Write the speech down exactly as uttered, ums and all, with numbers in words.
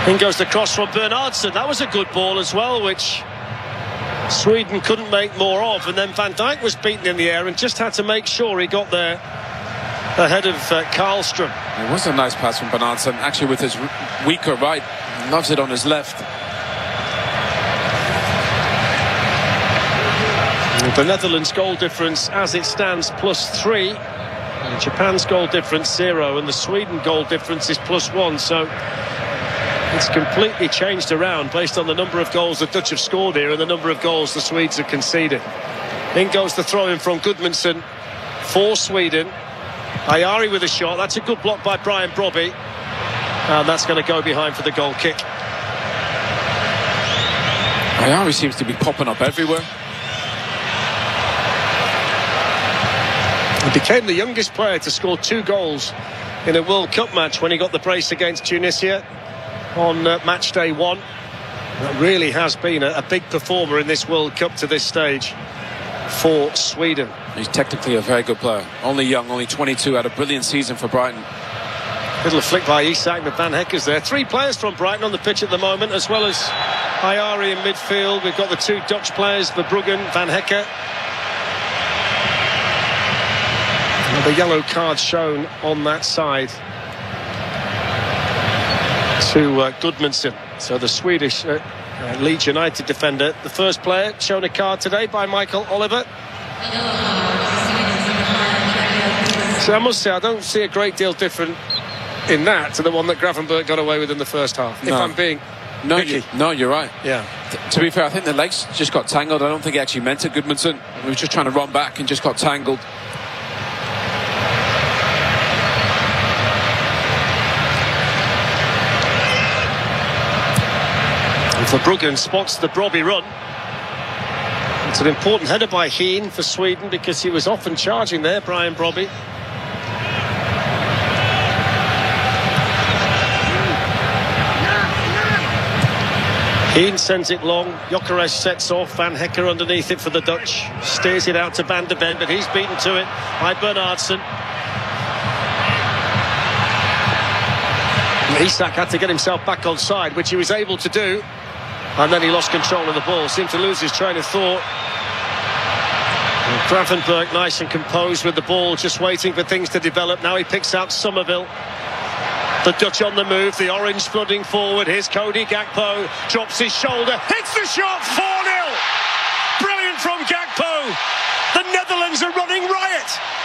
In goes the cross from Bernardsson. That was a good ball as well, which Sweden couldn't make more of. And then Van Dijk was beaten in the air and just had to make sure he got there ahead of uh, Karlstrom. It was a nice pass from Bernardsson, actually with his weaker right. Loves it on his left. The Netherlands goal difference as it stands plus three. And Japan's goal difference zero, and the Sweden goal difference is plus one. So it's completely changed around based on the number of goals the Dutch have scored here and the number of goals the Swedes have conceded. In goes the throw in from Gudmundsson for Sweden. Ayari with a shot. That's a good block by Brian Brobby, and that's going to go behind for the goal kick. Ayari seems to be popping up everywhere. He became the youngest player to score two goals in a World Cup match when he got the brace against Tunisia on uh, match day one. That really has been a, a big performer in this World Cup to this stage for Sweden. He's technically a very good player. Only young, only twenty-two, had a brilliant season for Brighton. Little flick by Isak, but Van Hecke's there. Three players from Brighton on the pitch at the moment, as well as Ayari in midfield. We've got the two Dutch players, Verbruggen, Van Hecke. And the yellow card shown on that side to uh, Gudmundsson. So the Swedish uh, uh, Leeds United defender, the first player shown a card today by Michael Oliver. So I must say, I don't see a great deal different in that to the one that Gravenberch got away with in the first half. No. If I'm being no, picky. you, no, you're right. Yeah. T to be fair, I think the legs just got tangled. I don't think he actually meant it, Gudmundsson. He was just trying to run back and just got tangled. Verbruggen spots the Brobby run. It's an important header by Heen for Sweden because he was often charging there, Brian Brobby. Heen sends it long. Gyökeres sets off. Van Hecke underneath it for the Dutch. Steers it out to Van de Ven, but he's beaten to it by Bernardsson. Isak had to get himself back on side, which he was able to do. And then he lost control of the ball. Seemed to lose his train of thought. And Gravenberch nice and composed with the ball, just waiting for things to develop. Now he picks out Somerville. The Dutch on the move, the orange flooding forward. Here's Cody Gakpo, drops his shoulder, hits the shot, four nil. Brilliant from Gakpo. The Netherlands are running riot.